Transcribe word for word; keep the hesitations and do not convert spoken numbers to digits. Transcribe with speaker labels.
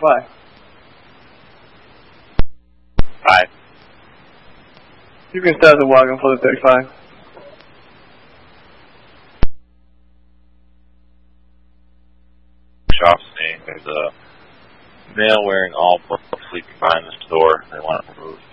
Speaker 1: Why?
Speaker 2: Hi.
Speaker 1: You can start the wagon for the thirty-five.
Speaker 2: Shop saying there's a male wearing all black sleeping behind the store. They want it removed.